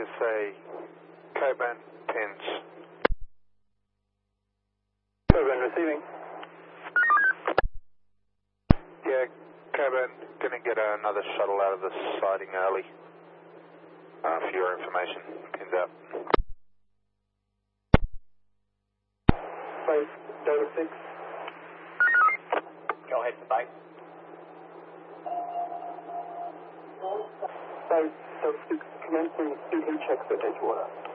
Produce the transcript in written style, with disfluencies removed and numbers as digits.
PSA, Coburn, pins. Coburn receiving. Yeah, Coburn, gonna get another shuttle out of the siding early. For your information, pins out. Base, Delta 6. Go ahead for base. Base, Delta 6, commencing speaking checks at Edgewater.